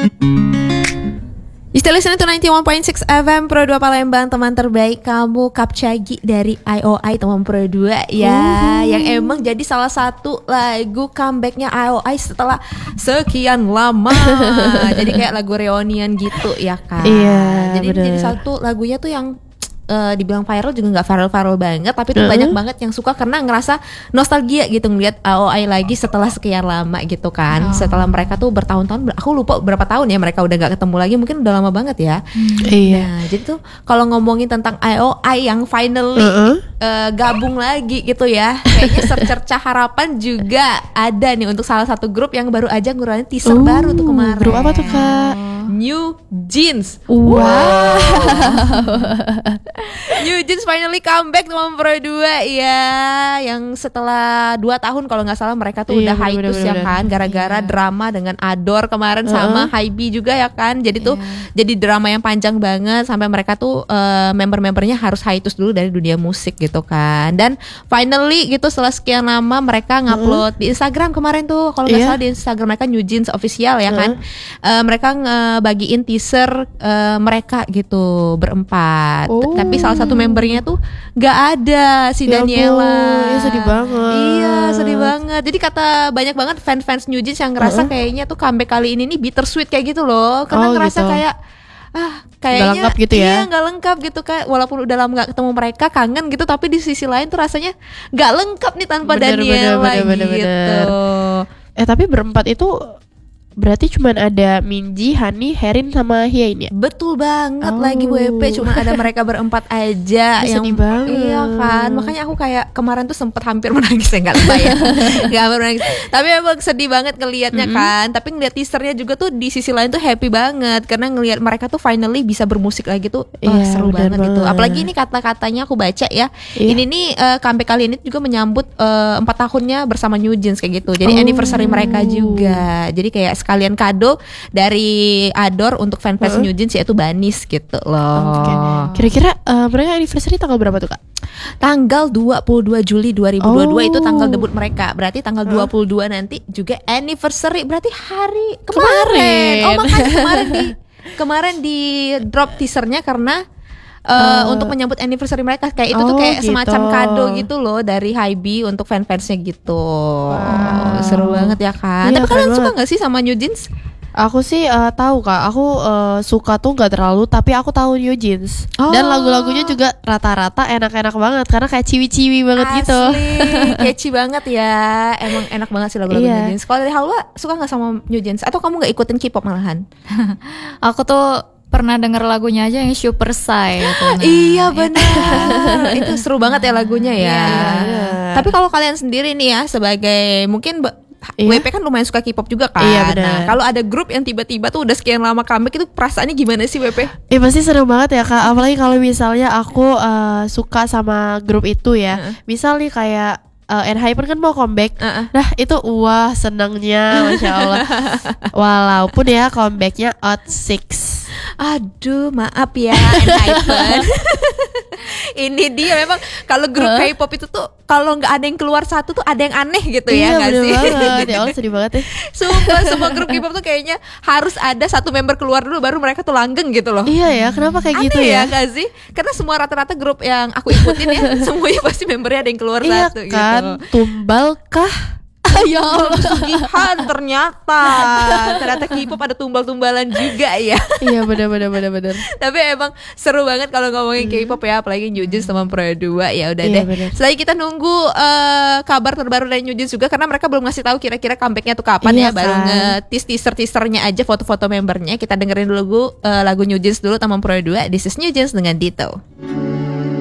You still listening to 91.6 FM Pro 2 Palembang, teman terbaik kamu, Kapcagi dari IOI teman Pro 2 ya, yang emang jadi salah satu lagu comebacknya IOI setelah sekian lama. Jadi kayak lagu reunion gitu ya kan. Iya, jadi satu lagunya tuh yang dibilang viral juga nggak viral banget, tapi tuh banyak banget yang suka karena ngerasa nostalgia gitu ngeliat AOI lagi setelah sekian lama gitu kan. Setelah mereka tuh bertahun-tahun, aku lupa berapa tahun ya mereka udah nggak ketemu lagi, mungkin udah lama banget ya. Iya. Nah, jadi tuh kalau ngomongin tentang AOI yang finally gabung lagi gitu ya, kayaknya secerca harapan juga ada nih untuk salah satu grup yang baru aja ngeluarin teaser baru tuh kemarin. Grup apa tuh Kak? New Jeans. Wow. New Jeans finally comeback teman Pro 2 ya, yang setelah 2 tahun kalau nggak salah mereka tuh udah hiatus ya kan, gara-gara drama dengan Adore kemarin sama Hybe juga ya kan. Jadi tuh jadi drama yang panjang banget sampai mereka tuh member-membernya harus hiatus dulu dari dunia musik gitu kan. Dan finally gitu setelah sekian lama mereka ngupload di Instagram kemarin tuh, kalau nggak salah di Instagram mereka New Jeans official ya kan. Mereka ngebagiin teaser mereka gitu berempat. Tapi salah satu membernya tuh nggak ada, si Daniela. Ya sedih banget. Iya sedih banget. Jadi kata banyak banget fans New Jeans yang ngerasa kayaknya tuh comeback kali ini nih bittersweet kayak gitu loh. Karena ngerasa gitu. kayak kayaknya nggak lengkap gitu ya. Iya nggak lengkap gitu, kayak walaupun udah lama nggak ketemu mereka kangen gitu, tapi di sisi lain tuh rasanya nggak lengkap nih tanpa Daniela gitu. Tapi berempat itu berarti cuman ada Minji, Hani, Herin sama Hyain ya? Betul banget lagi WP, cuma ada mereka berempat aja. Yang sedih banget. Iya kan, makanya aku kayak kemarin tuh sempet hampir menangis ya, nggak lebay ya. Nggak hampir menangis, tapi emang sedih banget ngelihatnya kan. Tapi ngeliat teasernya juga tuh di sisi lain tuh happy banget, karena ngelihat mereka tuh finally bisa bermusik lagi tuh seru banget gitu. Apalagi ini kata-katanya aku baca ya, ini nih comeback kali ini juga menyambut 4 tahunnya bersama New Jeans kayak gitu. Jadi anniversary mereka juga. Jadi kayak sekalian kado dari Adore untuk fans New Jeans, yaitu Banis gitu loh. Kira-kira mereka anniversary tanggal berapa tuh Kak? Tanggal 22 Juli 2022 itu tanggal debut mereka. Berarti tanggal 22 nanti juga anniversary, berarti hari kemarin. Makanya kemarin di drop teasernya karena untuk menyambut anniversary mereka, kayak itu tuh kayak gitu. Semacam kado gitu loh dari Hybe untuk fans-fansnya gitu. Seru banget ya kan. Tapi kalian suka nggak sih sama New Jeans? Aku sih tahu Kak. Aku suka tuh nggak terlalu, tapi aku tahu New Jeans. Dan lagu-lagunya juga rata-rata enak-enak banget karena kayak ciwi-ciwi banget gitu. Catchy banget ya. Emang enak banget sih lagu-lagu New Jeans. Kalau dari Halwa suka nggak sama New Jeans? Atau kamu nggak ikutin K-pop malahan? Aku tuh pernah denger lagunya aja yang Super Sai gitu. Iya benar. Itu seru banget ya lagunya ya. Tapi kalau kalian sendiri nih ya, sebagai mungkin WP kan lumayan suka K-pop juga kan. Nah, kalau ada grup yang tiba-tiba tuh udah sekian lama comeback, itu perasaannya gimana sih WP? Pasti seru banget ya Kak. Apalagi kalau misalnya aku suka sama grup itu ya. Misal nih kayak ENHYPEN kan mau comeback. Nah itu senangnya Masya Allah. Walaupun ya comebacknya OT6. Aduh maaf ya ENHYPEN. Ini dia memang kalau grup K-pop itu tuh kalau nggak ada yang keluar satu tuh ada yang aneh gitu ya, nggak sih? Banget. Ya Allah sedih banget ya. Semua grup K-pop tuh kayaknya harus ada satu member keluar dulu baru mereka tuh langgeng gitu loh. Iya ya, kenapa kayak aneh gitu ya? Nggak sih? Karena semua rata-rata grup yang aku ikutin ya semuanya pasti membernya ada yang keluar satu kan? Gitu. Tumbal kah? Ya Allah, pesugihan ternyata K-pop ada tumbal-tumbalan juga ya. Iya benar. Tapi emang seru banget kalau ngomongin K-pop ya, apalagi New Jeans sama Pro 2 ya udah deh. Selanjutnya kita nunggu kabar terbaru dari New Jeans juga, karena mereka belum ngasih tahu kira-kira comebacknya tuh kapan ya. Baru nge-teaser-teasernya aja, foto-foto membernya. Kita dengerin dulu lagu New Jeans dulu sama Pro 2. This is New Jeans dengan Ditto.